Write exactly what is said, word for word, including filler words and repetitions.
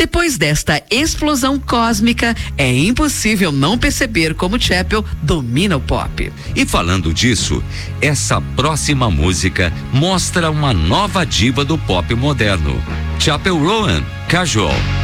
Depois desta explosão cósmica, é impossível não perceber como Chapel domina o pop. E falando disso, essa próxima música mostra uma nova diva do pop moderno, Chapel Roan, Casual.